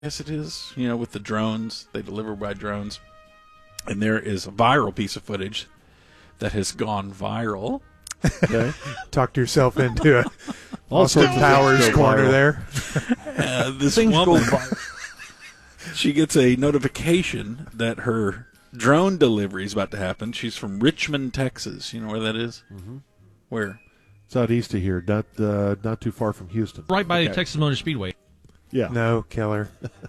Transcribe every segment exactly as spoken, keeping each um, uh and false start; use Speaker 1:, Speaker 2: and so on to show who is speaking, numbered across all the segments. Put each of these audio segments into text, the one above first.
Speaker 1: guess it is, you know, with the drones. They deliver by drones. And there is a viral piece of footage that has gone viral.
Speaker 2: Okay.
Speaker 3: Talked yourself into a
Speaker 2: All
Speaker 3: Austin
Speaker 2: sorts of
Speaker 3: Powers
Speaker 2: things go
Speaker 3: corner
Speaker 2: viral.
Speaker 3: there.
Speaker 1: Uh, this
Speaker 2: Things go
Speaker 1: woman,
Speaker 2: viral.
Speaker 1: she gets a notification that her drone delivery is about to happen. She's from Richmond, Texas. You know where that is? Mm-hmm. Where?
Speaker 2: It's out east of here, not uh, not too far from Houston.
Speaker 4: Right by
Speaker 1: Okay.
Speaker 4: Texas Motor Speedway.
Speaker 2: Yeah.
Speaker 3: No, killer.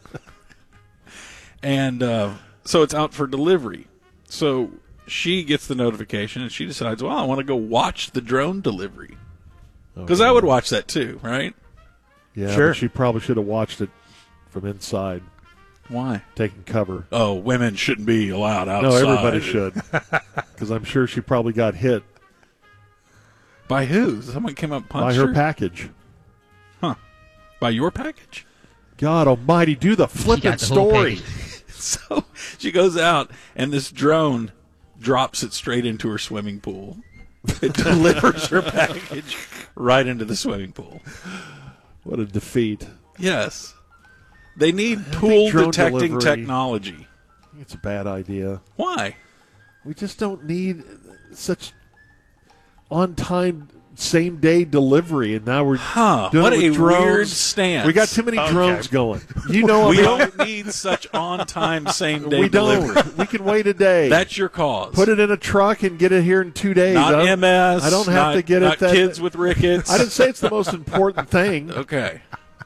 Speaker 1: And uh, so it's out for delivery. So she gets the notification, and she decides, well, I want to go watch the drone delivery. Because
Speaker 2: Okay.
Speaker 1: I would watch that too, right?
Speaker 2: Yeah,
Speaker 3: Sure.
Speaker 2: but she probably should have watched it from inside,
Speaker 1: Why?
Speaker 2: taking cover.
Speaker 1: Oh, women shouldn't be allowed outside.
Speaker 2: No, everybody should. Because I'm sure she probably got hit
Speaker 1: By who? Someone came up and
Speaker 2: by
Speaker 1: punched
Speaker 2: her
Speaker 1: her?
Speaker 2: package.
Speaker 1: Huh. By your package?
Speaker 2: God almighty, do the flippin'
Speaker 4: got the whole
Speaker 2: story.
Speaker 4: package.
Speaker 1: So she goes out, and this drone drops it straight into her swimming pool. It delivers her package right into the swimming pool.
Speaker 2: What a defeat.
Speaker 1: Yes. They need
Speaker 2: think
Speaker 1: pool
Speaker 2: drone
Speaker 1: detecting
Speaker 2: delivery-
Speaker 1: technology.
Speaker 2: It's a bad idea.
Speaker 1: Why?
Speaker 2: We just don't need such on-time, same-day delivery, and now we're
Speaker 1: Huh.
Speaker 2: doing
Speaker 1: What
Speaker 2: it
Speaker 1: a
Speaker 2: with drones.
Speaker 1: weird stance.
Speaker 2: We got too many drones going. You know,
Speaker 1: We
Speaker 2: about-
Speaker 1: don't need such on-time, same-day
Speaker 2: we
Speaker 1: delivery.
Speaker 2: don't. We can wait a day.
Speaker 1: That's your cause.
Speaker 2: Put it in a truck and get it here in two days.
Speaker 1: Not
Speaker 2: I don't-
Speaker 1: M S.
Speaker 2: I don't have
Speaker 1: not,
Speaker 2: to get
Speaker 1: not
Speaker 2: it. That,
Speaker 1: kids with rickets.
Speaker 2: I didn't say it's the most important thing.
Speaker 1: Okay.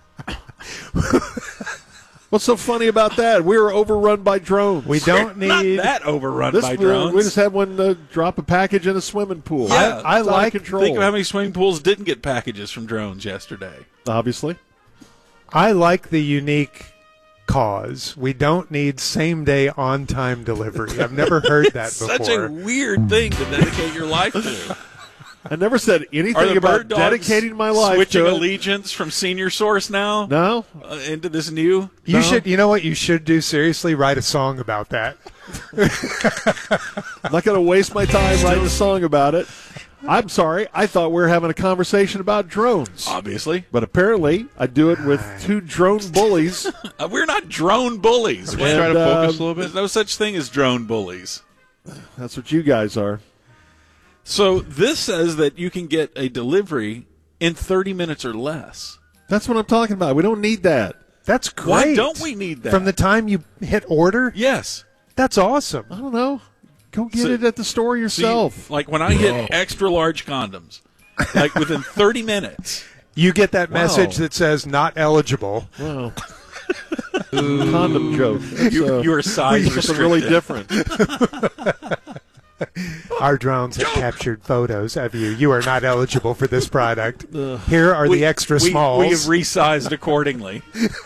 Speaker 2: What's so funny about that? We were overrun by drones.
Speaker 3: We don't
Speaker 1: Not
Speaker 3: need.
Speaker 1: that overrun
Speaker 2: This
Speaker 1: by
Speaker 2: we-
Speaker 1: drones.
Speaker 2: We just had one uh, drop a package in a swimming pool.
Speaker 1: Yeah.
Speaker 3: I
Speaker 2: It's out of
Speaker 3: like-
Speaker 2: control.
Speaker 1: Think of how many swimming pools didn't get packages from drones yesterday.
Speaker 2: Obviously.
Speaker 3: I like the unique cause. We don't need same day on time delivery. I've never heard that before.
Speaker 1: Such a weird thing to dedicate your life to.
Speaker 2: I never said
Speaker 1: Are
Speaker 2: anything
Speaker 1: the
Speaker 2: about
Speaker 1: bird dogs
Speaker 2: dedicating my life
Speaker 1: switching
Speaker 2: to it.
Speaker 1: allegiance from Senior Source now
Speaker 2: No?
Speaker 1: uh, into this new?
Speaker 3: You
Speaker 2: No.
Speaker 3: should. You know what you should do? Seriously, write a song about that.
Speaker 2: I'm not going to waste my time writing a song about it. I'm sorry. I thought we were having a conversation about drones.
Speaker 1: Obviously,
Speaker 2: But apparently, I do it with two drone bullies.
Speaker 1: uh, we're not drone bullies.
Speaker 2: And,
Speaker 5: Try to focus
Speaker 2: uh,
Speaker 5: a little
Speaker 1: There's
Speaker 5: bit.
Speaker 1: no such thing as drone bullies.
Speaker 2: That's what you guys are.
Speaker 1: So this says that you can get a delivery in thirty minutes or less.
Speaker 2: That's what I'm talking about. We don't need that.
Speaker 3: That's great.
Speaker 1: Why don't we need that?
Speaker 3: From the time you hit order,
Speaker 1: yes.
Speaker 3: that's awesome.
Speaker 2: I don't know. Go get
Speaker 1: So-
Speaker 2: it at the store
Speaker 1: So you-
Speaker 2: yourself.
Speaker 1: like when I hit extra large condoms, like within thirty minutes.
Speaker 3: You get that
Speaker 2: Wow.
Speaker 3: message that says not eligible.
Speaker 2: Wow. Condom joke. That's,
Speaker 1: You,
Speaker 2: uh,
Speaker 1: you are size
Speaker 2: something really
Speaker 1: restricted.
Speaker 2: different.
Speaker 3: Our drones have captured photos of you. You are not eligible for this product. Here are
Speaker 1: We-
Speaker 3: the extra
Speaker 1: we,
Speaker 3: smalls.
Speaker 1: We have resized accordingly.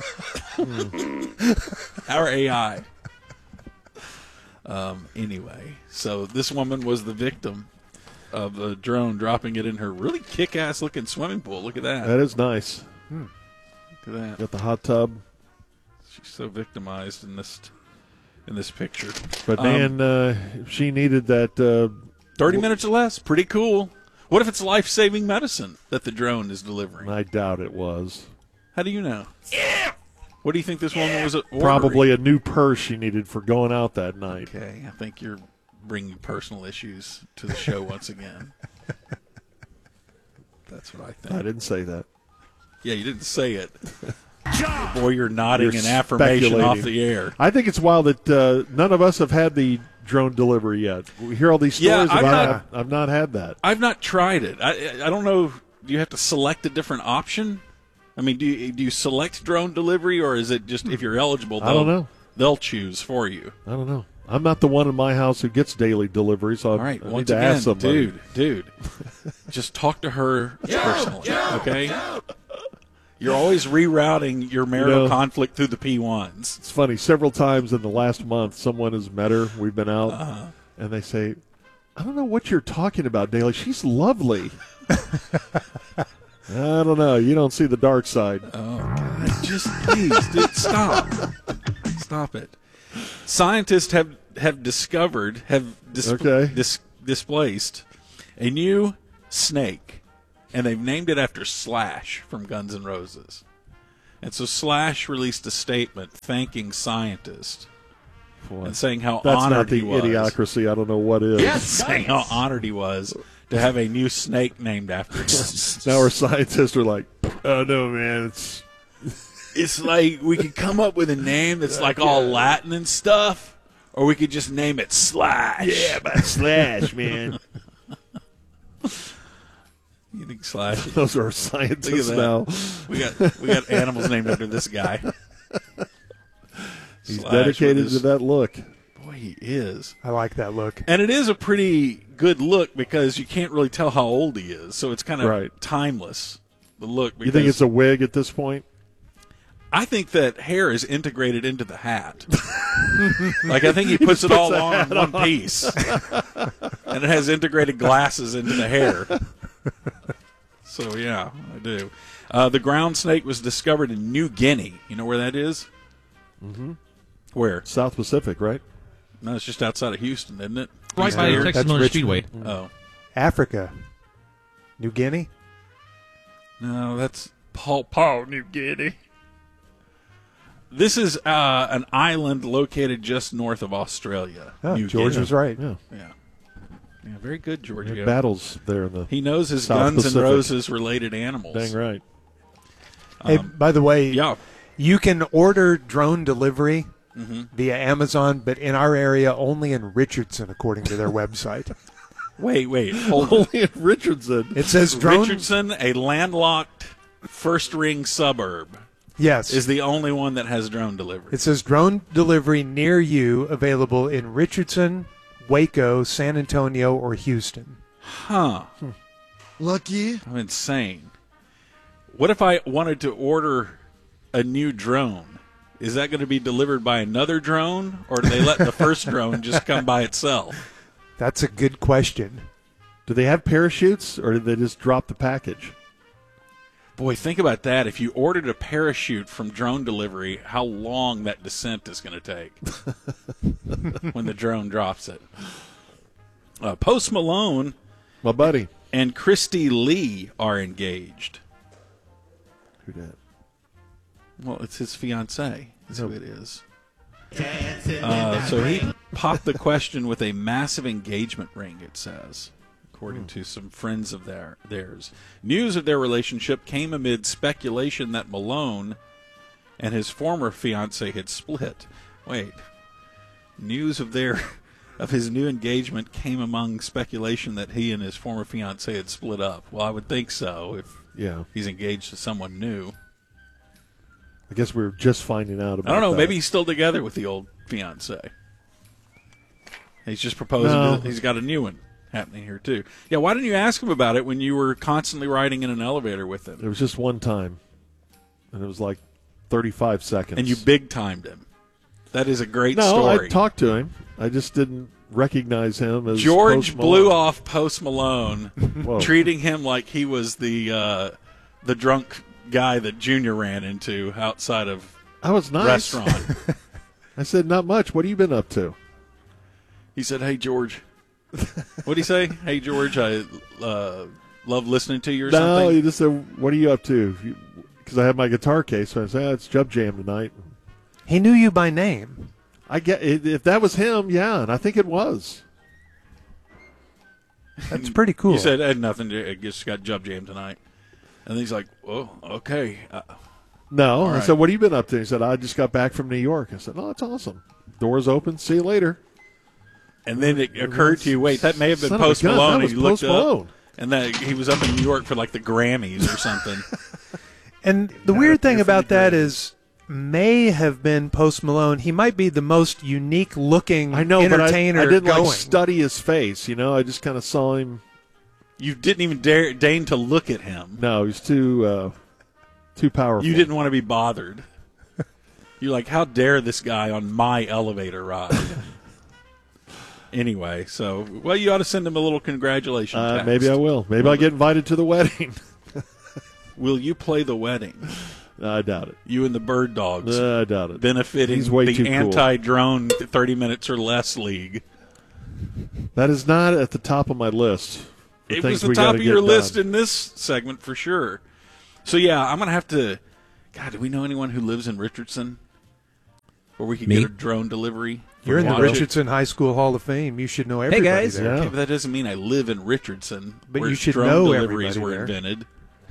Speaker 1: Our A I. Um, anyway, so this woman was the victim of a drone dropping it in her really kick-ass looking swimming pool. Look at that.
Speaker 2: That is nice.
Speaker 1: Look at that.
Speaker 2: Got the hot tub.
Speaker 1: She's so victimized in this in this picture.
Speaker 2: But
Speaker 1: Um,
Speaker 2: man, uh, if she needed that. Uh,
Speaker 1: thirty minutes or less, pretty cool. What if it's life-saving medicine that the drone is delivering?
Speaker 2: I doubt it was.
Speaker 1: How do you know? Yeah. What do you think this woman was ordering?
Speaker 2: Probably a new purse she needed for going out that night.
Speaker 1: Okay, I think you're bringing personal issues to the show once again. That's what I think.
Speaker 2: I didn't say that.
Speaker 1: Yeah, you didn't say it. Boy, you're nodding
Speaker 2: You're
Speaker 1: an affirmation
Speaker 2: speculating.
Speaker 1: off the air.
Speaker 2: I think it's wild that uh, none of us have had the drone delivery yet. We hear all these
Speaker 1: Yeah,
Speaker 2: stories
Speaker 1: I've
Speaker 2: about
Speaker 1: not-
Speaker 2: it. I've not had that.
Speaker 1: I've not tried it. I I don't know. Do you have to select a different option? I mean, do you, do you select drone delivery, or is it just if you're eligible?
Speaker 2: I don't
Speaker 1: they'll-
Speaker 2: know.
Speaker 1: They'll choose for you.
Speaker 2: I don't know. I'm not the one in my house who gets daily deliveries. So
Speaker 1: All right,
Speaker 2: I need
Speaker 1: once
Speaker 2: to
Speaker 1: again,
Speaker 2: ask somebody.
Speaker 1: dude, dude, just talk to her personally, okay? You're always rerouting your marital
Speaker 2: You know-
Speaker 1: conflict through the P ones.
Speaker 2: It's funny. Several times in the last month, someone has met her. We've been out,
Speaker 1: Uh-huh.
Speaker 2: and they say, "I don't know what you're talking about, Daly. She's lovely." I don't know. You don't see the dark side.
Speaker 1: Oh, God, just please, dude, stop. Stop it. Scientists have, have discovered, have dis-
Speaker 2: Okay.
Speaker 1: dis- displaced a new snake, and they've named it after Slash from Guns N' Roses. And so Slash released a statement thanking scientists
Speaker 2: Boy,
Speaker 1: and saying how
Speaker 2: that's
Speaker 1: honored
Speaker 2: not the
Speaker 1: he was.
Speaker 2: idiocracy. I don't know what is.
Speaker 4: Yes,
Speaker 1: saying how honored he was to have a new snake named after him.
Speaker 2: Now our scientists are like, oh no, man, it's
Speaker 1: It's like we could come up with a name that's like all Latin and stuff, or we could just name it Slash.
Speaker 2: yeah, by Slash, man.
Speaker 1: You think Slash?
Speaker 2: Those are our
Speaker 1: Look at
Speaker 2: scientists
Speaker 1: that.
Speaker 2: now.
Speaker 1: We got we got animals named after this guy.
Speaker 2: He's
Speaker 1: Slash
Speaker 2: dedicated
Speaker 1: with
Speaker 2: to
Speaker 1: his-
Speaker 2: that look.
Speaker 1: Boy, he is.
Speaker 3: I like that look.
Speaker 1: And it is a pretty good look because you can't really tell how old he is, so it's kind of
Speaker 2: Right.
Speaker 1: timeless. The look.
Speaker 2: You think
Speaker 1: because
Speaker 2: it's a wig at this point?
Speaker 1: I think that hair is integrated into the hat. Like I think he puts it
Speaker 2: puts
Speaker 1: all
Speaker 2: the
Speaker 1: on in one piece, and it has integrated glasses into the hair. So yeah, I do. Uh, the ground snake was discovered in New Guinea. You know where that is? Mm-hmm. Where?
Speaker 2: South Pacific, right?
Speaker 1: No, it's just outside of Houston, isn't it?
Speaker 4: Right
Speaker 1: East
Speaker 4: by
Speaker 1: here?
Speaker 4: Texas
Speaker 3: That's
Speaker 4: Motor
Speaker 3: Richmond.
Speaker 4: Speedway.
Speaker 1: Oh
Speaker 3: Africa. New Guinea?
Speaker 1: no, that's Paul Paul, New Guinea. This is uh, an island located just north of Australia.
Speaker 3: Oh,
Speaker 1: New
Speaker 3: George
Speaker 1: Guinea.
Speaker 3: was right.
Speaker 2: Yeah.
Speaker 1: Yeah, yeah, very good, George.
Speaker 2: There are battles there in the
Speaker 1: He knows his
Speaker 2: South
Speaker 1: Guns
Speaker 2: Pacific.
Speaker 1: N' Roses related animals.
Speaker 2: dang right.
Speaker 3: Hey,
Speaker 1: Um,
Speaker 3: by the way,
Speaker 1: Yeah.
Speaker 3: you can order drone delivery
Speaker 1: Mm-hmm.
Speaker 3: via Amazon, but in our area, only in Richardson, according to their website.
Speaker 1: Wait, wait, hold on.
Speaker 2: Only in Richardson.
Speaker 3: It says drone.
Speaker 1: Richardson, a landlocked first ring suburb,
Speaker 3: Yes.
Speaker 1: is the only one that has drone delivery.
Speaker 3: It says drone delivery near you available in Richardson, Waco, San Antonio, or Houston.
Speaker 1: Huh.
Speaker 4: Lucky.
Speaker 1: I'm insane. What if I wanted to order a new drone? Is that going to be delivered by another drone, or do they let the first drone just come by itself?
Speaker 3: That's a good question.
Speaker 2: Do they have parachutes, or did they just drop the package?
Speaker 1: Boy, think about that. If you ordered a parachute from drone delivery, how long that descent is going to take when the drone drops it. Uh, Post Malone
Speaker 2: My buddy.
Speaker 1: and Christy Lee are engaged.
Speaker 2: Who did?
Speaker 1: Well, it's his fiancée, is who it is. Uh, so he popped the question with a massive engagement ring, it says, according to some friends of their, theirs. News of their relationship came amid speculation that Malone and his former fiancée had split. Wait. News of their of his new engagement came among speculation that he and his former fiancée had split up. Well, I would think so if
Speaker 2: Yeah.
Speaker 1: he's engaged to someone new.
Speaker 2: I guess we were just finding out about
Speaker 1: I don't know.
Speaker 2: that.
Speaker 1: Maybe he's still together with the old fiance. He's just proposing.
Speaker 2: No.
Speaker 1: To, he's got a new one happening here too. Yeah. Why didn't you ask him about it when you were constantly riding in an elevator with him
Speaker 2: It was just one time, and it was like thirty-five seconds.
Speaker 1: and you big timed him? That is a great
Speaker 2: no,
Speaker 1: story.
Speaker 2: I talked to him. I just didn't recognize him as
Speaker 1: George
Speaker 2: Post
Speaker 1: blew
Speaker 2: Malone.
Speaker 1: off Post Malone,
Speaker 2: Whoa.
Speaker 1: treating him like he was the uh, the drunk guy that Junior ran into outside of
Speaker 2: I was nice.
Speaker 1: restaurant.
Speaker 2: I said, not much. What have you been up to?
Speaker 1: He said, "Hey George." What'd he say? Hey George, I uh, love listening to you or
Speaker 2: No,
Speaker 1: something.
Speaker 2: he just said, what are you up to? Because I have my guitar case. So I said, ah, it's Jub Jam tonight.
Speaker 3: He knew you by name.
Speaker 2: I get if that was him, yeah, and I think it was.
Speaker 3: That's pretty cool.
Speaker 1: He said, I had nothing to I just got Jub Jam tonight. And he's like, oh, okay. Uh,
Speaker 2: No, I
Speaker 1: right.
Speaker 2: said, what have you been up to? He said, I just got back from New York. I said, oh, that's awesome. Doors open. See you later.
Speaker 1: and then it occurred to you, wait, that may have been
Speaker 2: Son of a
Speaker 1: Post
Speaker 2: gun,
Speaker 1: Malone.
Speaker 2: that was
Speaker 1: and you looked
Speaker 2: Post Malone.
Speaker 1: up, and that he was up in New York for like the Grammys or something.
Speaker 3: And the
Speaker 2: Got
Speaker 3: weird
Speaker 2: up there
Speaker 3: thing
Speaker 2: for
Speaker 3: about
Speaker 2: the
Speaker 3: that
Speaker 2: Grammys.
Speaker 3: is, may have been Post Malone. He might be the most unique looking
Speaker 2: I know, but I, I
Speaker 3: entertainer
Speaker 2: didn't
Speaker 3: going.
Speaker 2: like study his face. You know, I just kind of saw him.
Speaker 1: You didn't even dare deign to look at him.
Speaker 2: No, he's too uh, too powerful.
Speaker 1: You didn't want to be bothered. You're like, how dare this guy on my elevator ride? Anyway, so, well, you ought to send him a little congratulations
Speaker 2: Uh,
Speaker 1: text.
Speaker 2: maybe I will. Maybe I'll get invited to the wedding.
Speaker 1: Will you play the wedding?
Speaker 2: I doubt it.
Speaker 1: You and the Bird Dogs.
Speaker 2: Uh, I doubt it.
Speaker 1: benefiting
Speaker 2: He's way too
Speaker 1: the
Speaker 2: cool.
Speaker 1: anti-drone thirty minutes or less league.
Speaker 2: That is not at the top of my list.
Speaker 1: It
Speaker 2: things
Speaker 1: was the
Speaker 2: we
Speaker 1: top
Speaker 2: gotta
Speaker 1: of your
Speaker 2: get
Speaker 1: list
Speaker 2: done.
Speaker 1: in this segment for sure. So yeah, I'm gonna have to God, do we know anyone who lives in Richardson where we could
Speaker 5: Me?
Speaker 1: get a drone delivery?
Speaker 3: You're in the
Speaker 1: Watch it?
Speaker 3: Richardson High School Hall of Fame. You should know everybody
Speaker 5: guys.
Speaker 3: there.
Speaker 2: Yeah.
Speaker 1: Okay, but that doesn't mean I live in Richardson,
Speaker 3: But
Speaker 1: where
Speaker 3: you should
Speaker 1: drone
Speaker 3: know
Speaker 1: deliveries
Speaker 3: everybody
Speaker 1: were
Speaker 3: there.
Speaker 1: invented.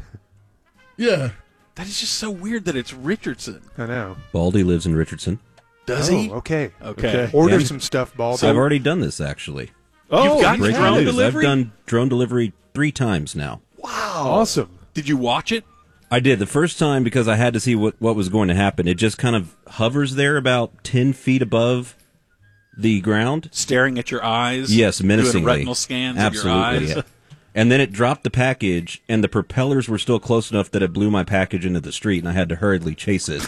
Speaker 4: Yeah.
Speaker 1: That is just so weird that it's Richardson.
Speaker 3: I know.
Speaker 5: Baldy lives in Richardson.
Speaker 1: Does
Speaker 3: oh,
Speaker 1: he?
Speaker 3: okay.
Speaker 1: Okay.
Speaker 2: Okay.
Speaker 3: Order
Speaker 5: Yeah.
Speaker 3: some stuff, Baldy.
Speaker 5: So I've already done this, actually.
Speaker 2: Oh,
Speaker 1: You've got
Speaker 2: you
Speaker 5: Breaking
Speaker 1: drone
Speaker 2: have.
Speaker 5: news.
Speaker 1: delivery?
Speaker 5: I've done drone delivery three times now.
Speaker 3: awesome.
Speaker 1: Did you watch it?
Speaker 5: I did the first time because I had to see what, what was going to happen. It just kind of hovers there about ten feet above the ground.
Speaker 1: Staring at your eyes?
Speaker 5: Yes, menacingly.
Speaker 1: Doing retinal scans
Speaker 5: Absolutely,
Speaker 1: of your eyes?
Speaker 5: yeah. And then it dropped the package, and the propellers were still close enough that it blew my package into the street, and I had to hurriedly chase it.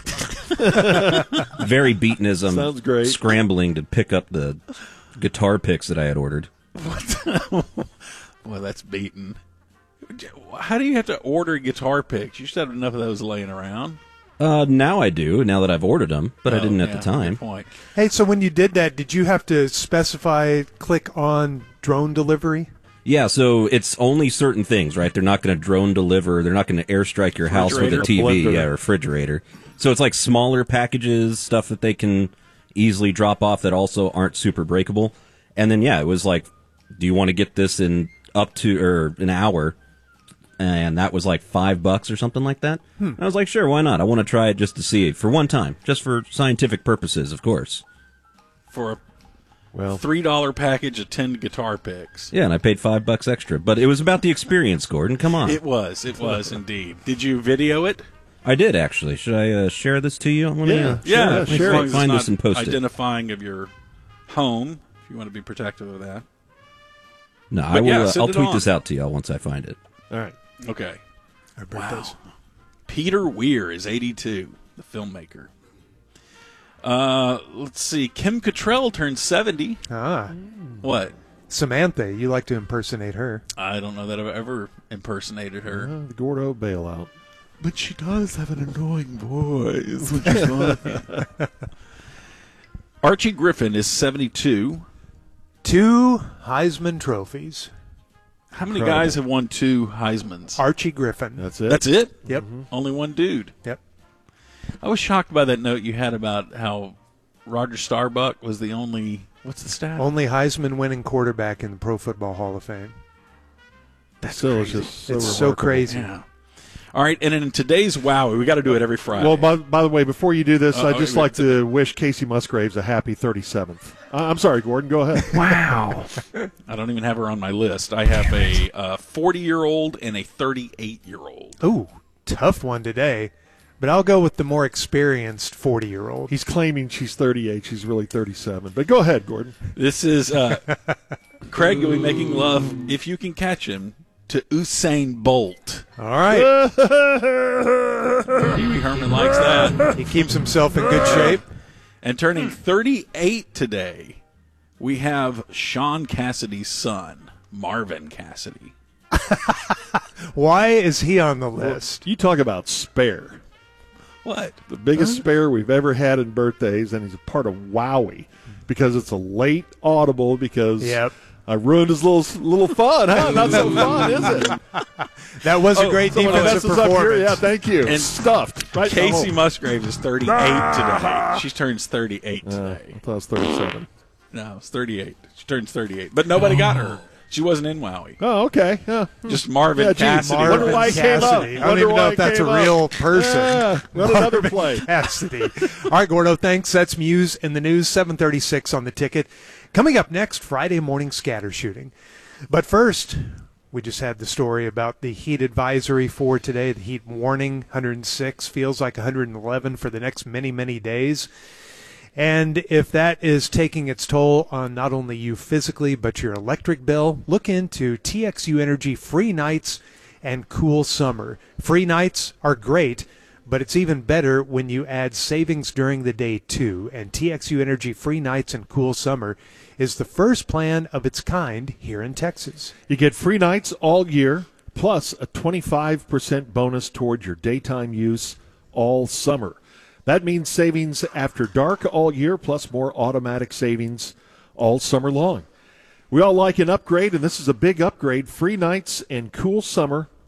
Speaker 5: Very beaten as I'm
Speaker 2: Sounds great.
Speaker 5: scrambling to pick up the guitar picks that I had ordered.
Speaker 1: Well, that's beaten. How do you have to order guitar picks? You should have enough of those laying around.
Speaker 5: Uh, now I do, now that I've ordered them, but I
Speaker 1: Oh,
Speaker 5: didn't at
Speaker 1: yeah,
Speaker 5: the time.
Speaker 1: Good point.
Speaker 3: Hey, so when you did that, did you have to specify, click on drone delivery?
Speaker 5: Yeah, so it's only certain things, right? They're not going to drone deliver. They're not going to airstrike your house with a
Speaker 1: Refrigerator?
Speaker 5: T V,
Speaker 2: Refrigerator.
Speaker 5: yeah, refrigerator. So it's like smaller packages, stuff that they can easily drop off that also aren't super breakable. And then, yeah, it was like, do you want to get this in up to or an hour? And that was like five bucks or something like that. Hmm. I was like, sure, why not? I want to try it just to see it for one time, just for scientific purposes, of course.
Speaker 1: For a
Speaker 2: Well,
Speaker 1: three dollar package of ten guitar picks.
Speaker 5: Yeah, and I paid five bucks extra, but it was about the experience, Gordon. Come on.
Speaker 1: It was. It was indeed. Did you video it?
Speaker 5: I did, actually. Should I uh, share this to you? Let me,
Speaker 2: Yeah.
Speaker 5: uh,
Speaker 1: Yeah,
Speaker 2: Sure,
Speaker 1: as
Speaker 2: sure.
Speaker 1: long as
Speaker 5: Find
Speaker 1: it's
Speaker 5: this
Speaker 1: not
Speaker 5: and post it.
Speaker 1: identifying of your home, if you want to be protective of that.
Speaker 5: No, I
Speaker 1: But
Speaker 5: will.
Speaker 1: yeah,
Speaker 5: uh,
Speaker 1: send
Speaker 5: I'll
Speaker 1: it
Speaker 5: tweet
Speaker 1: on.
Speaker 5: this out to you once I find it.
Speaker 2: all right.
Speaker 1: Okay.
Speaker 3: Our
Speaker 1: Wow.
Speaker 3: birthdays.
Speaker 1: Peter Weir is eighty-two, the filmmaker. Uh, let's see. Kim Cattrall turned seventy.
Speaker 3: Ah,
Speaker 1: What?
Speaker 3: Samantha, you like to impersonate her.
Speaker 1: I don't know that I've ever impersonated her.
Speaker 2: Uh, the Gordo bailout.
Speaker 1: But she does have an annoying voice, which is fun. Archie Griffin is seventy-two.
Speaker 3: Two Heisman trophies.
Speaker 1: How many
Speaker 2: Incredible.
Speaker 1: guys have won two Heismans?
Speaker 3: Archie Griffin.
Speaker 2: That's it.
Speaker 1: That's it?
Speaker 3: Yep.
Speaker 1: Only one dude.
Speaker 3: Yep.
Speaker 1: I was shocked by that note you had about how Roger Starbuck was the only. What's the stat?
Speaker 3: Only Heisman winning quarterback in the Pro Football Hall of Fame.
Speaker 1: That's
Speaker 2: Still,
Speaker 1: crazy.
Speaker 2: it's just so
Speaker 3: it's so
Speaker 2: remarkable.
Speaker 3: crazy.
Speaker 1: Yeah. All right, and in today's Wowie, we got to do it every Friday.
Speaker 2: Well, by, by the way, before you do this,
Speaker 1: Uh,
Speaker 2: I'd just
Speaker 1: oh,
Speaker 2: like to wish Casey Musgraves a happy thirty-seventh. Uh, I'm sorry, Gordon. Go ahead.
Speaker 1: wow. I don't even have her on my list. I have a forty-year-old and a thirty-eight-year-old.
Speaker 3: Ooh, tough one today. But I'll go with the more experienced forty-year-old.
Speaker 2: He's claiming she's thirty-eight. She's really thirty-seven. But go ahead, Gordon.
Speaker 1: This is uh, Craig. You'll be making love if you can catch him to Usain Bolt.
Speaker 3: All right.
Speaker 1: Pee Wee Herman likes that.
Speaker 3: He keeps himself in good shape.
Speaker 1: And turning thirty-eight today, we have Sean Cassidy's son, Marvin Cassidy.
Speaker 3: Why is he on the list?
Speaker 2: You talk about spare.
Speaker 1: What?
Speaker 2: The biggest spare we've ever had in birthdays, and he's a part of Wowie because it's a late audible because
Speaker 3: Yep.
Speaker 2: I ruined his little little fun. Huh? Not so fun, is it?
Speaker 3: That was a
Speaker 1: Oh,
Speaker 3: great
Speaker 2: Someone
Speaker 3: defensive
Speaker 2: messes up here.
Speaker 3: performance.
Speaker 2: Yeah, thank you.
Speaker 1: And
Speaker 2: stuffed. Right
Speaker 1: Casey
Speaker 2: Oh.
Speaker 1: Musgraves is thirty-eight today. She turns thirty-eight
Speaker 2: Uh,
Speaker 1: today.
Speaker 2: I thought it was thirty-seven.
Speaker 1: No, it's thirty-eight. She turns thirty-eight. But nobody got her. She wasn't in Wowie.
Speaker 2: Oh, okay. Yeah.
Speaker 1: Just Marvin
Speaker 2: Yeah, gee,
Speaker 1: Cassidy.
Speaker 3: Marvin
Speaker 2: Wonder why it came up.
Speaker 3: Cassidy. I don't
Speaker 2: Wonder
Speaker 3: even know
Speaker 2: why
Speaker 3: if
Speaker 2: it
Speaker 3: that's a
Speaker 2: came up.
Speaker 3: real person.
Speaker 2: Yeah, what another play.
Speaker 3: Cassidy. All right, Gordo, thanks. That's Muse in the news, seven thirty-six on the ticket. Coming up next, Friday morning scatter shooting. But first, we just had the story about the heat advisory for today, the heat warning, one hundred six, feels like one hundred eleven for the next many, many days. And if that is taking its toll on not only you physically, but your electric bill, look into T X U Energy free nights and cool summer. Free nights are great, but it's even better when you add savings during the day too. And T X U Energy free nights and cool summer is the first plan of its kind here in Texas.
Speaker 2: You get free nights all year, plus a twenty-five percent bonus toward your daytime use all summer. That means savings after dark all year, plus more automatic savings all summer long. We all like an upgrade, and this is a big upgrade. Free nights and cool summer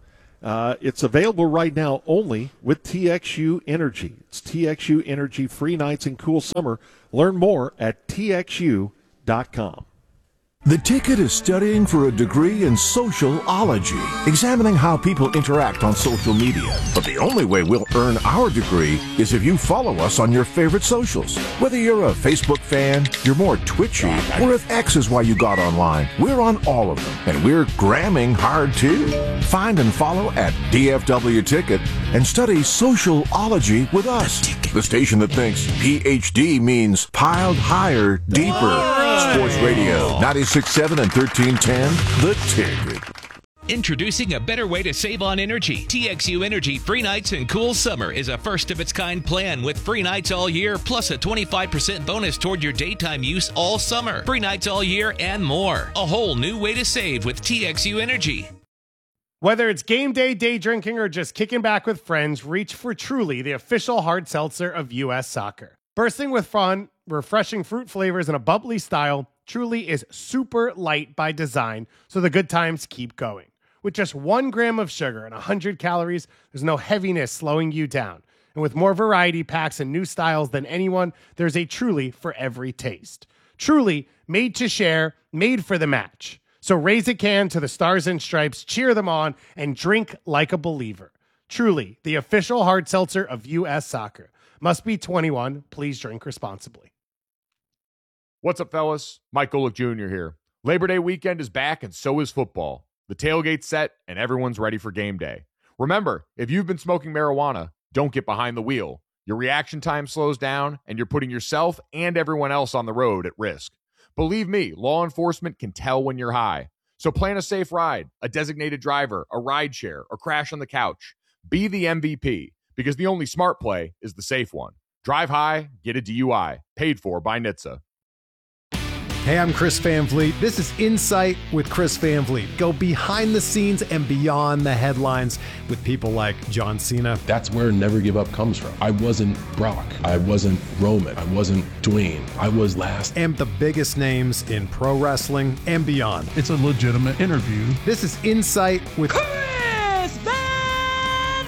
Speaker 2: Uh, it's available right now only with T X U Energy. It's T X U Energy free nights and cool summer. Learn more at T X U dot com.
Speaker 6: The Ticket is studying for a degree in sociology, examining how people interact on social media. But the only way we'll earn our degree is if you follow us on your favorite socials. Whether you're a Facebook fan, you're more twitchy, or if X is why you got online, we're on all of them. And we're gramming hard too. Find and follow at D F W Ticket and study sociology with us. The, the station that thinks P H D means piled higher, deeper. Right. Sports Radio, ninety-six point seven and thirteen ten, The Ticket.
Speaker 7: Introducing a better way to save on energy. T X U Energy Free Nights and Cool Summer is a first-of-its-kind plan with free nights all year, plus a twenty-five percent bonus toward your daytime use all summer. Free nights all year and more. A whole new way to save with T X U Energy.
Speaker 8: Whether it's game day, day drinking, or just kicking back with friends, reach for Truly, the official hard seltzer of U S Soccer. Bursting with fun, refreshing fruit flavors, and a bubbly style, Truly is super light by design, so the good times keep going. With just one gram of sugar and one hundred calories, there's no heaviness slowing you down. And with more variety packs and new styles than anyone, there's a Truly for every taste. Truly, made to share, made for the match. So raise a can to the Stars and Stripes, cheer them on, and drink like a believer. Truly, the official hard seltzer of U S Soccer. Must be twenty-one. Please drink responsibly.
Speaker 9: What's up, fellas? Mike Golick Junior here. Labor Day weekend is back, and so is football. The tailgate's set, and everyone's ready for game day. Remember, if you've been smoking marijuana, don't get behind the wheel. Your reaction time slows down, and you're putting yourself and everyone else on the road at risk. Believe me, law enforcement can tell when you're high. So plan a safe ride, a designated driver, a ride share, or crash on the couch. Be the M V P, because the only smart play is the safe one. Drive high, get a D U I. Paid for by N H T S A.
Speaker 3: Hey, I'm Chris Van Vliet. This is Insight with Chris Van Vliet. Go behind the scenes and beyond the headlines with people like John Cena.
Speaker 10: That's where Never Give Up comes from. I wasn't Brock. I wasn't Roman. I wasn't Dwayne. I was last.
Speaker 3: And the biggest names in pro wrestling and beyond.
Speaker 11: It's a legitimate interview.
Speaker 3: This is Insight with
Speaker 12: Chris Van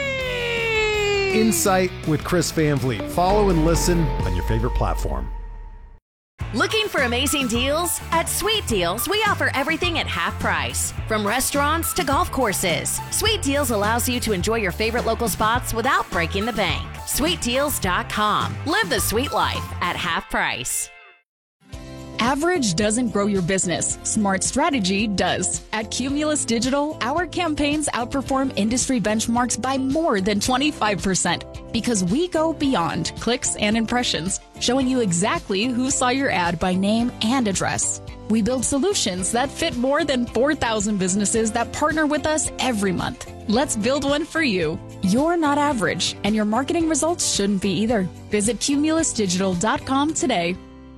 Speaker 12: Vliet.
Speaker 3: Insight with Chris Van Vliet. Follow and listen on your favorite platform.
Speaker 13: Looking for amazing deals? At Sweet Deals, we offer everything at half price. From restaurants to golf courses, Sweet Deals allows you to enjoy your favorite local spots without breaking the bank. sweet deals dot com. Live the sweet life at half price.
Speaker 14: Average doesn't grow your business. Smart strategy does. At Cumulus Digital, our campaigns outperform industry benchmarks by more than twenty-five percent because we go beyond clicks and impressions, showing you exactly who saw your ad by name and address. We build solutions that fit more than four thousand businesses that partner with us every month. Let's build one for you. You're not average, and your marketing results shouldn't be either. Visit cumulus digital dot com today.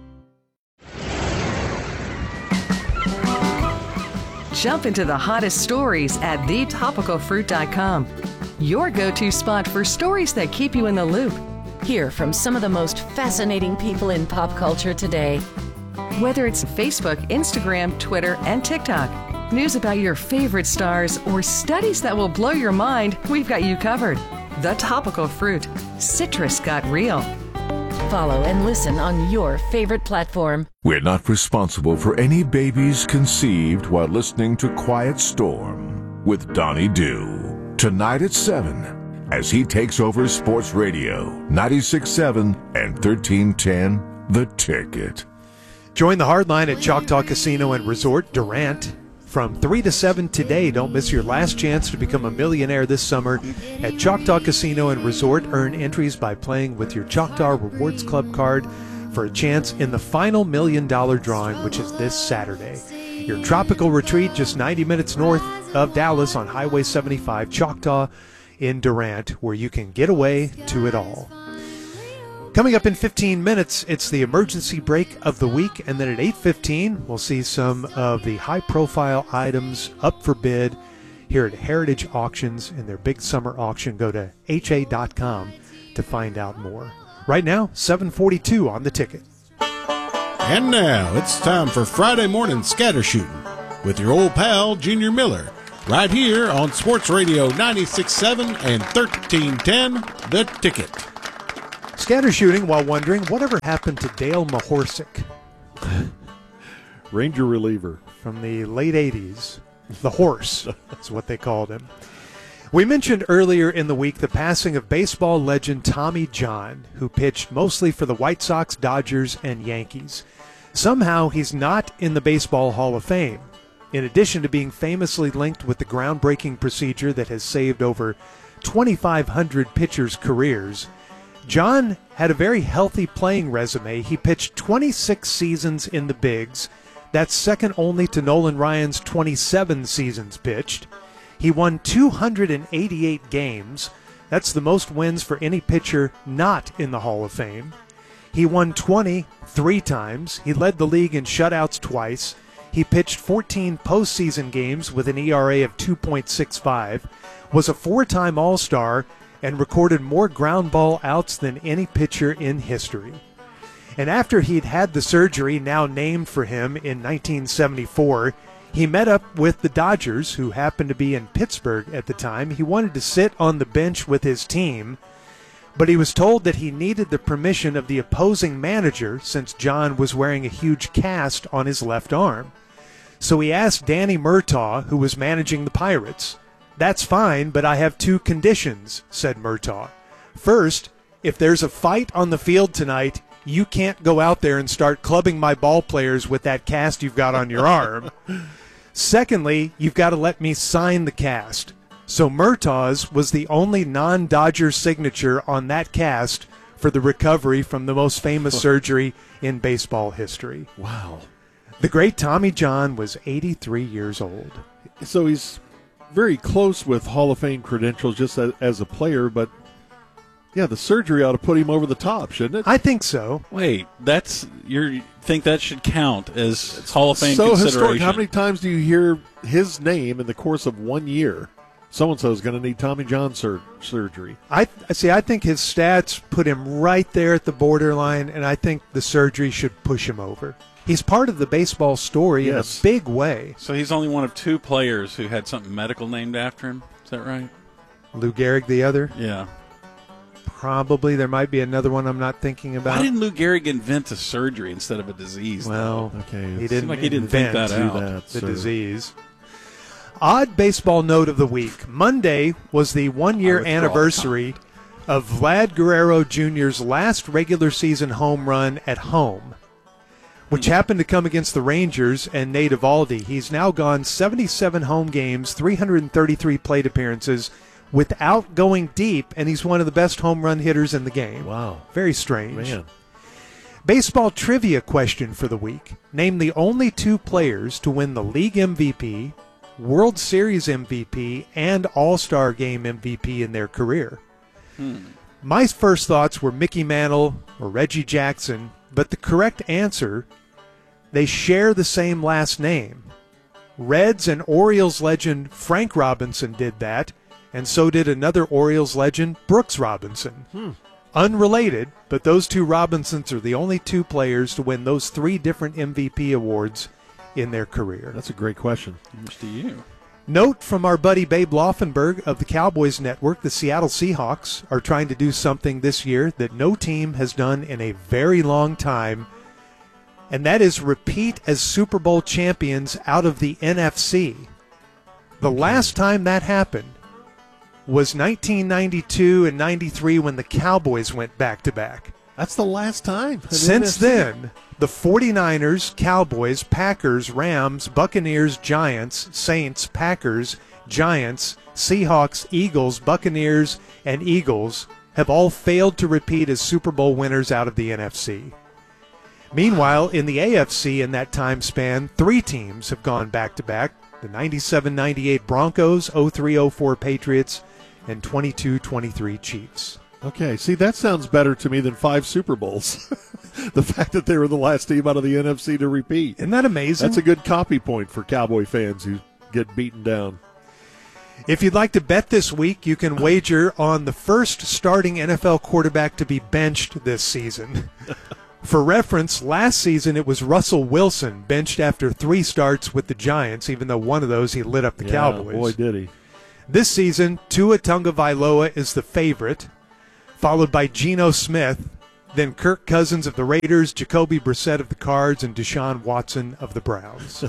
Speaker 15: Jump into the hottest stories at the topical fruit dot com. Your go-to spot for stories that keep you in the loop.
Speaker 16: Hear from some of the most fascinating people in pop culture today.
Speaker 15: Whether it's Facebook, Instagram, Twitter, and TikTok, news about your favorite stars, or studies that will blow your mind, we've got you covered. The Topical Fruit. Citrus got real.
Speaker 16: Follow and listen on your favorite platform.
Speaker 6: We're not responsible for any babies conceived while listening to Quiet Storm with Donnie Dew. Tonight at seven, as he takes over Sports Radio, ninety-six point seven and thirteen ten, The Ticket.
Speaker 3: Join the Hardline at Choctaw Casino and Resort Durant. From three to seven today, don't miss your last chance to become a millionaire this summer at Choctaw Casino and Resort. Earn entries by playing with your Choctaw Rewards Club card for a chance in the final million dollar drawing, which is this Saturday. Your tropical retreat just ninety minutes north of Dallas on Highway seventy-five, Choctaw in Durant, where you can get away to it all. Coming up in fifteen minutes, it's the emergency break of the week, and then at eight fifteen, we'll see some of the high-profile items up for bid here at Heritage Auctions in their big summer auction. Go to H A dot com to find out more. Right now, seven forty-two on The Ticket.
Speaker 17: And now, it's time for Friday morning scatter shooting with your old pal, Junior Miller. right here on Sports Radio ninety-six point seven and thirteen ten, The Ticket.
Speaker 3: Scatter shooting while wondering whatever happened to Dale Mahorsic.
Speaker 2: Ranger reliever.
Speaker 3: From the late eighties. The Horse is what they called him. We mentioned earlier in the week the passing of baseball legend Tommy John, who pitched mostly for the White Sox, Dodgers, and Yankees. Somehow he's not in the Baseball Hall of Fame. In addition to being famously linked with the groundbreaking procedure that has saved over twenty-five hundred pitchers' careers, John had a very healthy playing resume. He pitched twenty-six seasons in the bigs. That's second only to Nolan Ryan's twenty-seven seasons pitched. He won two hundred eighty-eight games. That's the most wins for any pitcher not in the Hall of Fame. He won twenty three times. He led the league in shutouts twice. He pitched fourteen postseason games with an E R A of two point six five, was a four-time All-Star, and recorded more ground ball outs than any pitcher in history. And after he'd had the surgery now named for him in nineteen seventy-four, he met up with the Dodgers, who happened to be in Pittsburgh at the time. He wanted to sit on the bench with his team, but he was told that he needed the permission of the opposing manager since John was wearing a huge cast on his left arm. So he asked Danny Murtaugh, who was managing the Pirates. "That's fine, but I have two conditions," said Murtaugh. "First, if there's a fight on the field tonight, you can't go out there and start clubbing my ball players with that cast you've got on your arm. Secondly, you've got to let me sign the cast." So Murtaugh's was the only non-Dodger signature on that cast for the recovery from the most famous surgery in baseball history.
Speaker 2: Wow.
Speaker 3: The great Tommy John was eighty-three years old.
Speaker 2: So he's very close with Hall of Fame credentials just as, as a player, but yeah, the surgery ought to put him over the top, shouldn't it?
Speaker 3: I think so.
Speaker 1: Wait, that's you think that should count as Hall of Fame
Speaker 2: so
Speaker 1: consideration?
Speaker 2: Historic. How many times do you hear his name in the course of one year? So-and-so is going to need Tommy John sur- surgery.
Speaker 3: I see. I think his stats put him right there at the borderline, and I think the surgery should push him over. He's part of the baseball story
Speaker 2: Yes.
Speaker 3: in a big way.
Speaker 1: So he's only one of two players who had something medical named after him. Is that right?
Speaker 3: Lou Gehrig, the other?
Speaker 1: Yeah.
Speaker 3: Probably. There might be another one I'm not thinking about.
Speaker 1: Why didn't Lou Gehrig invent a surgery instead of a disease?
Speaker 3: Well,
Speaker 2: okay,
Speaker 3: he
Speaker 1: Seemed
Speaker 3: didn't,
Speaker 1: like he didn't
Speaker 3: invent
Speaker 1: think that out.
Speaker 2: that,
Speaker 3: the
Speaker 2: so.
Speaker 3: disease. Odd baseball note of the week. Monday was the one-year anniversary of Vlad Guerrero Junior's last regular season home run at home, which happened to come against the Rangers and Nate Eovaldi. He's now gone seventy-seven home games, three hundred thirty-three plate appearances without going deep, and he's one of the best home run hitters in the game.
Speaker 2: Wow.
Speaker 3: Very strange.
Speaker 2: Man.
Speaker 3: Baseball trivia question for the week. Name the only two players to win the league M V P, World Series M V P, and All-Star Game M V P in their career.
Speaker 1: Hmm.
Speaker 3: My first thoughts were Mickey Mantle or Reggie Jackson, but the correct answer, they share the same last name. Reds and Orioles legend Frank Robinson did that, and so did another Orioles legend, Brooks Robinson.
Speaker 2: Hmm.
Speaker 3: Unrelated, but those two Robinsons are the only two players to win those three different M V P awards in their career.
Speaker 2: That's a great question.
Speaker 1: Much to you.
Speaker 3: Note from our buddy Babe Laufenberg of the Cowboys Network, the Seattle Seahawks are trying to do something this year that no team has done in a very long time, and that is repeat as Super Bowl champions out of the N F C. The last time that happened was nineteen ninety-two and ninety-three when the Cowboys went back-to-back.
Speaker 2: That's the last time.
Speaker 3: Since then, the 49ers, Cowboys, Packers, Rams, Buccaneers, Giants, Saints, Packers, Giants, Seahawks, Eagles, Buccaneers, and Eagles have all failed to repeat as Super Bowl winners out of the N F C. Meanwhile, in the A F C in that time span, three teams have gone back-to-back, the ninety-seven ninety-eight Broncos, oh three oh four Patriots, and twenty-two twenty-three Chiefs.
Speaker 2: Okay, see, that sounds better to me than five Super Bowls. The fact that they were the last team out of the N F C to repeat.
Speaker 3: Isn't that amazing?
Speaker 2: That's a good copy point for Cowboy fans who get beaten down.
Speaker 3: If you'd like to bet this week, you can wager on the first starting N F L quarterback to be benched this season. For reference, last season it was Russell Wilson benched after three starts with the Giants, even though one of those he lit up the
Speaker 2: yeah,
Speaker 3: Cowboys.
Speaker 2: Boy, did he.
Speaker 3: This season, Tua Tagovailoa is the favorite, followed by Geno Smith, then Kirk Cousins of the Raiders, Jacoby Brissett of the Cards, and Deshaun Watson of the Browns.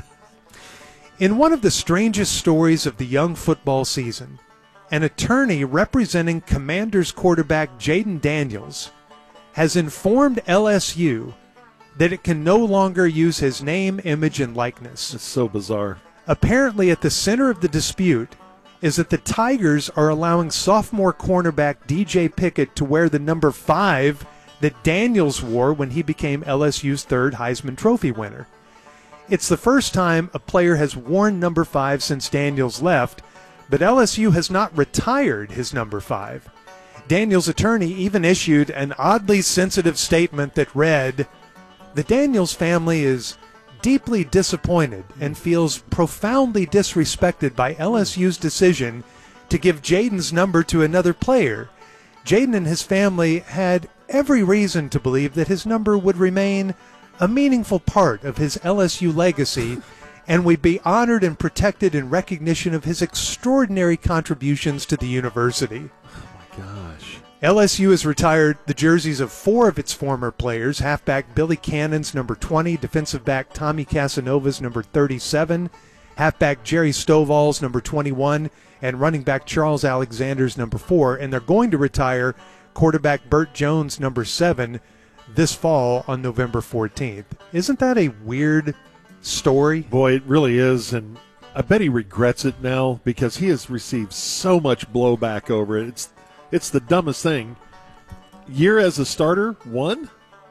Speaker 3: In one of the strangest stories of the young football season, an attorney representing Commanders quarterback Jaden Daniels has informed L S U that it can no longer use his name, image, and likeness.
Speaker 2: It's so bizarre.
Speaker 3: Apparently, at the center of the dispute is that the Tigers are allowing sophomore cornerback D J Pickett to wear the number five that Daniels wore when he became L S U's third Heisman Trophy winner. It's the first time a player has worn number five since Daniels left, but L S U has not retired his number five. Daniels' attorney even issued an oddly sensitive statement that read, "The Daniels family is deeply disappointed and feels profoundly disrespected by L S U's decision to give Jaden's number to another player. Jaden and his family had every reason to believe that his number would remain a meaningful part of his L S U legacy and would be honored and protected in recognition of his extraordinary contributions to the university."
Speaker 2: Gosh.
Speaker 3: L S U has retired the jerseys of four of its former players, halfback Billy Cannon's number twenty, defensive back Tommy Casanova's number thirty-seven, halfback Jerry Stovall's number twenty-one, and running back Charles Alexander's number four, and they're going to retire quarterback Burt Jones' number seven this fall on November fourteenth. Isn't that a weird story?
Speaker 2: Boy, it really is, and I bet he regrets it now because he has received so much blowback over it. It's It's the dumbest thing. Year as a starter, one?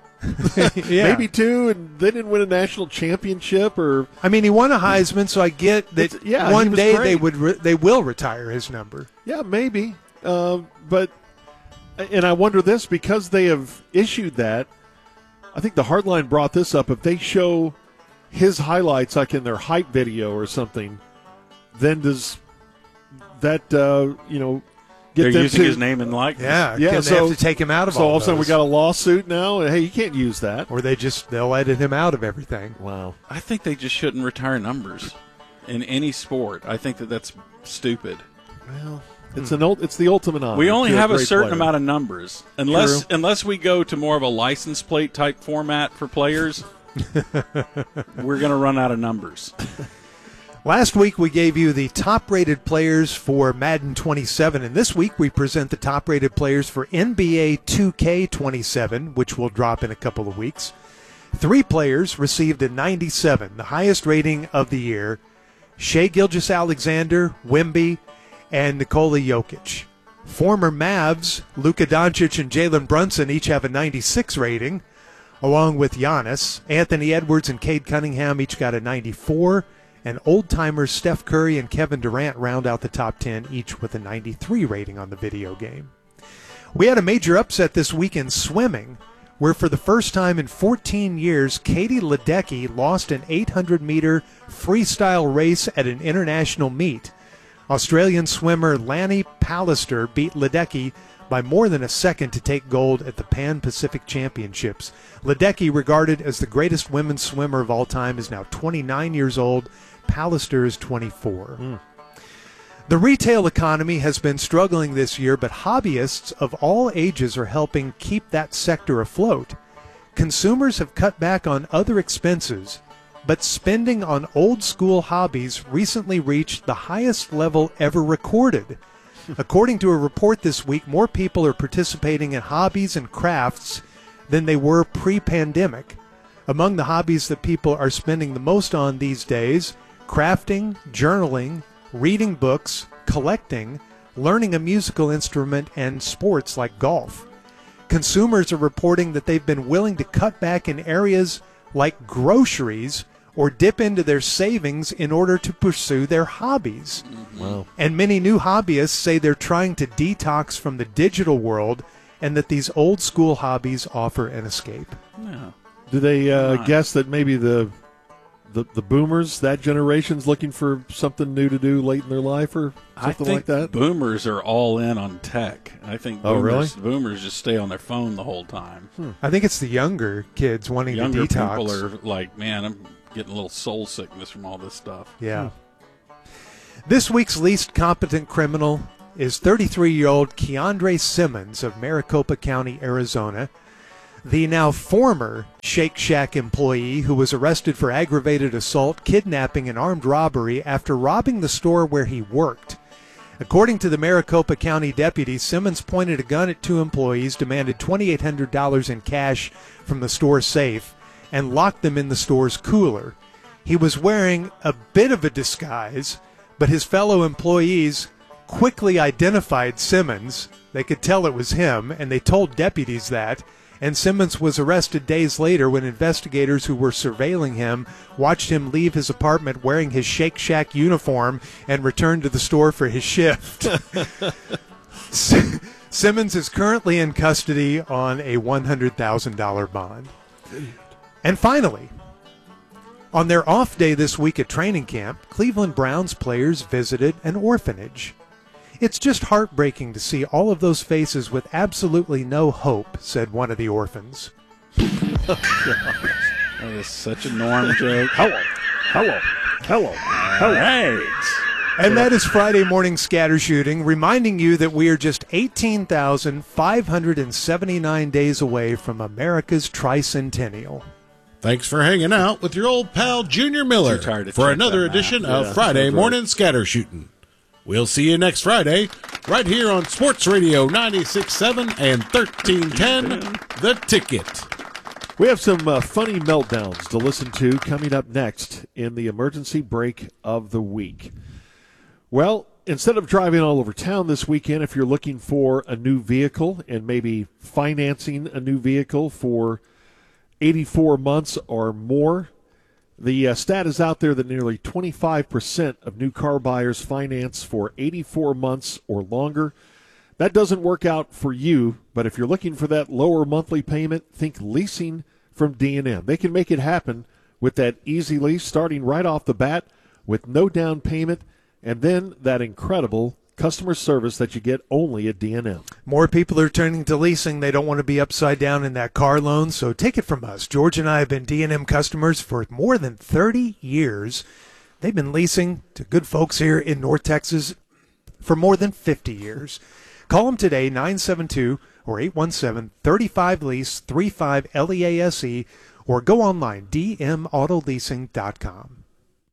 Speaker 3: Yeah.
Speaker 2: Maybe two, and they didn't win a national championship. Or
Speaker 3: I mean, he won a Heisman, so I get that
Speaker 2: It's- yeah, he
Speaker 3: one
Speaker 2: was
Speaker 3: day
Speaker 2: great.
Speaker 3: they would re- they will retire his number.
Speaker 2: Yeah, maybe. Uh, but, and I wonder this, because they have issued that, I think the Hardline brought this up, if they show his highlights like in their hype video or something, then does that, uh, you know, get
Speaker 1: They're
Speaker 2: them
Speaker 1: using
Speaker 2: to,
Speaker 1: his name and likeness.
Speaker 3: Yeah,
Speaker 2: Yeah,
Speaker 3: can
Speaker 2: so-
Speaker 3: they have to take him out of
Speaker 2: so
Speaker 3: all
Speaker 2: all of a sudden we
Speaker 3: those?
Speaker 2: got a lawsuit now, and hey, you can't use that.
Speaker 3: Or they just they'll edit him out of everything.
Speaker 2: Wow.
Speaker 1: I think they just shouldn't retire numbers in any sport. I think that that's stupid.
Speaker 2: Well, it's an ult- it's the ultimate honor.
Speaker 1: We only
Speaker 2: to
Speaker 1: have a
Speaker 2: great
Speaker 1: certain
Speaker 2: player.
Speaker 1: amount of numbers. Unless
Speaker 2: True.
Speaker 1: unless we go to more of a license plate type format for players, we're going to run out of numbers.
Speaker 3: Last week we gave you the top-rated players for Madden twenty-seven, and this week we present the top-rated players for N B A two K twenty-seven, which will drop in a couple of weeks. Three players received a ninety-seven, the highest rating of the year: Shai Gilgeous-Alexander, Wemby, and Nikola Jokic. Former Mavs, Luka Doncic and Jalen Brunson each have a ninety-six rating, along with Giannis. Anthony Edwards and Cade Cunningham each got a ninety-four, and old-timers Steph Curry and Kevin Durant round out the top ten, each with a ninety-three rating on the video game. We had a major upset this week in swimming, where for the first time in fourteen years, Katie Ledecky lost an eight hundred meter freestyle race at an international meet. Australian swimmer Lanny Pallister beat Ledecky by more than a second to take gold at the Pan Pacific Championships. Ledecky, regarded as the greatest women's swimmer of all time, is now twenty-nine years old. Pallister is twenty-four.
Speaker 2: Mm.
Speaker 3: The retail economy has been struggling this year, but hobbyists of all ages are helping keep that sector afloat. Consumers have cut back on other expenses, but spending on old-school hobbies recently reached the highest level ever recorded. According to a report this week, more people are participating in hobbies and crafts than they were pre-pandemic. Among the hobbies that people are spending the most on these days, crafting, journaling, reading books, collecting, learning a musical instrument, and sports like golf. Consumers are reporting that they've been willing to cut back in areas like groceries or dip into their savings in order to pursue their hobbies.
Speaker 2: Wow.
Speaker 3: And many new hobbyists say they're trying to detox from the digital world and that these old school hobbies offer an escape.
Speaker 1: No.
Speaker 2: Do they uh,
Speaker 1: Not.
Speaker 2: guess that maybe the the, the boomers, that generation's looking for something new to do late in their life or something
Speaker 1: I think
Speaker 2: like that?
Speaker 1: Boomers are all in on tech. I think
Speaker 2: Oh,
Speaker 1: boomers,
Speaker 2: really?
Speaker 1: boomers just stay on their phone the whole time.
Speaker 2: Hmm.
Speaker 3: I think it's the younger kids wanting
Speaker 1: Younger
Speaker 3: to detox.
Speaker 1: people are like, man, I'm getting a little soul sickness from all this stuff.
Speaker 3: Yeah. This week's least competent criminal is thirty-three-year-old Keandre Simmons of Maricopa County, Arizona, the now former Shake Shack employee who was arrested for aggravated assault, kidnapping, and armed robbery after robbing the store where he worked. According to the Maricopa County deputy, Simmons pointed a gun at two employees, demanded two thousand eight hundred dollars in cash from the store safe, and locked them in the store's cooler. He was wearing a bit of a disguise, but his fellow employees quickly identified Simmons. They could tell it was him, and they told deputies that. And Simmons was arrested days later when investigators who were surveilling him watched him leave his apartment wearing his Shake Shack uniform and return to the store for his shift. Simmons is currently in custody on a one hundred thousand dollars bond. And finally, on their off day this week at training camp, Cleveland Browns players visited an orphanage. It's just heartbreaking to see all of those faces with absolutely no hope, said one of the orphans.
Speaker 1: That is such a Norm joke.
Speaker 2: Hello. Hello. Hello. Hello.
Speaker 1: Right.
Speaker 3: And that is Friday Morning Scatter Shooting, reminding you that we are just eighteen thousand five hundred seventy-nine days away from America's tricentennial.
Speaker 17: Thanks for hanging out with your old pal Junior Miller
Speaker 1: Too tired to
Speaker 17: for
Speaker 1: check
Speaker 17: another
Speaker 1: that
Speaker 17: edition
Speaker 1: math.
Speaker 17: of
Speaker 1: Yeah,
Speaker 17: Friday
Speaker 1: that's
Speaker 17: Morning
Speaker 1: right.
Speaker 17: Scatter Shooting. We'll see you next Friday, right here on Sports Radio ninety-six point seven and thirteen ten, The Ticket.
Speaker 2: We have some uh, funny meltdowns to listen to coming up next in the emergency break of the week. Well, instead of driving all over town this weekend, if you're looking for a new vehicle and maybe financing a new vehicle for eighty-four months or more, the uh, stat is out there that nearly twenty-five percent of new car buyers finance for eighty-four months or longer. That doesn't work out for you, but if you're looking for that lower monthly payment, think leasing from D and M. They can make it happen with that easy lease starting right off the bat with no down payment and then that incredible customer service that you get only at D and M.
Speaker 3: More people are turning to leasing. They don't want to be upside down in that car loan, so take it from us. George and I have been D and M customers for more than thirty years. They've been leasing to good folks here in North Texas for more than fifty years. Call them today, nine seven two or eight one seven, three five lease, three five L E A S E, or go online, d m auto leasing dot com.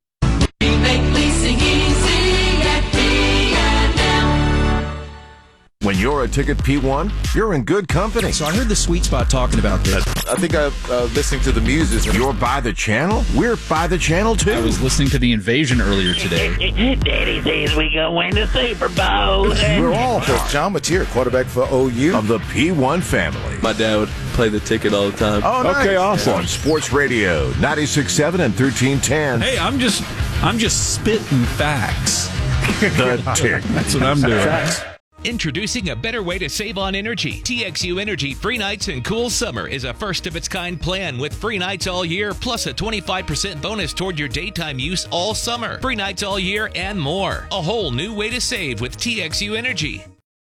Speaker 12: We make leasing easy at D and M.
Speaker 6: When you're a Ticket P one, you're in good company.
Speaker 11: So I heard the Sweet Spot talking about this.
Speaker 18: I think I'm uh, listening to the Muses.
Speaker 6: You're by the channel? We're by the channel, too.
Speaker 19: I was listening to The Invasion earlier today.
Speaker 20: Daddy says we gonna win the Super Bowl.
Speaker 6: We're all
Speaker 18: Coach John Mateer, quarterback for O U.
Speaker 6: of the P one family.
Speaker 21: My dad would play the Ticket all the time.
Speaker 6: Oh, nice.
Speaker 21: Okay, awesome.
Speaker 6: On Sports Radio, ninety-six point seven and thirteen ten.
Speaker 1: Hey, I'm just, I'm just spitting facts.
Speaker 6: The Tick.
Speaker 1: That's what I'm doing.
Speaker 7: Introducing a better way to save on energy. T X U Energy Free Nights and Cool Summer is a first-of-its-kind plan with free nights all year, plus a twenty-five percent bonus toward your daytime use all summer. Free nights all year and more. A whole new way to save with T X U Energy.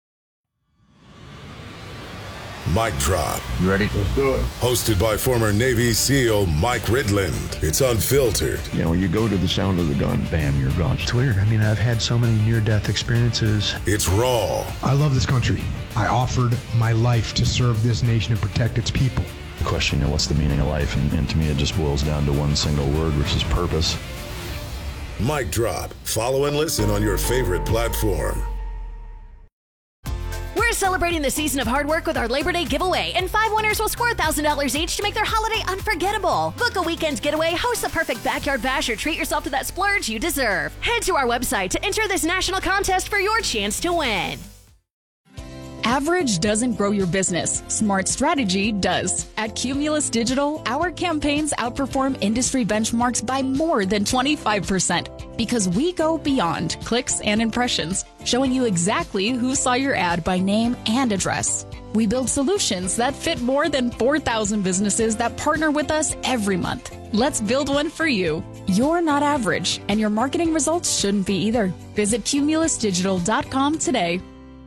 Speaker 22: Mic Drop.
Speaker 18: You ready? Let's do it.
Speaker 22: Hosted by former Navy SEAL Mike Ridland. It's unfiltered.
Speaker 23: You know, you go to the sound of the gun, bam, you're gone.
Speaker 24: It's weird. I mean, I've had so many near-death experiences.
Speaker 22: It's raw.
Speaker 25: I love this country. I offered my life to serve this nation and protect its people.
Speaker 23: The question, you know, what's the meaning of life? And, and to me, it just boils down to one single word, which is purpose.
Speaker 22: Mic Drop. Follow and listen on your favorite platform.
Speaker 13: We're celebrating the season of hard work with our Labor Day giveaway, and five winners will score one thousand dollars each to make their holiday unforgettable. Book a weekend getaway, host the perfect backyard bash, or treat yourself to that splurge you deserve. Head to our website to enter this national contest for your chance to win.
Speaker 14: Average doesn't grow your business. Smart strategy does. At Cumulus Digital, our campaigns outperform industry benchmarks by more than twenty-five percent because we go beyond clicks and impressions, showing you exactly who saw your ad by name and address. We build solutions that fit more than four thousand businesses that partner with us every month. Let's build one for you. You're not average, and your marketing results shouldn't be either. Visit cumulus digital dot com today.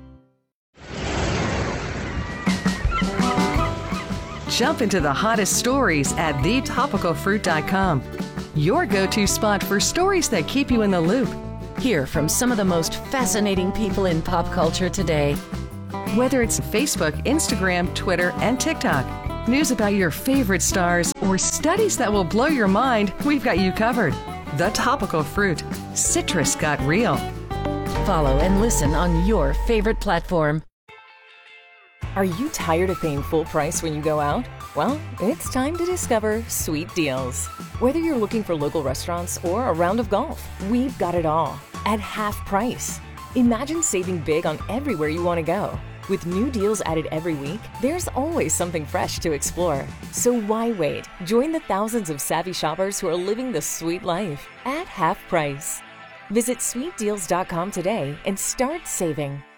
Speaker 15: Jump into the hottest stories at the topical fruit dot com. Your go-to spot for stories that keep you in the loop.
Speaker 16: Hear from some of the most fascinating people in pop culture today.
Speaker 15: Whether it's Facebook, Instagram, Twitter, and TikTok, news about your favorite stars, or studies that will blow your mind, we've got you covered. The Topical Fruit. Citrus got real.
Speaker 16: Follow and listen on your favorite platform.
Speaker 4: Are you tired of paying full price when you go out? Well, it's time to discover Sweet Deals. Whether you're looking for local restaurants or a round of golf, we've got it all at half price. Imagine saving big on everywhere you want to go. With new deals added every week, there's always something fresh to explore. So why wait? Join the thousands of savvy shoppers who are living the sweet life at half price. Visit sweet deals dot com today and start saving.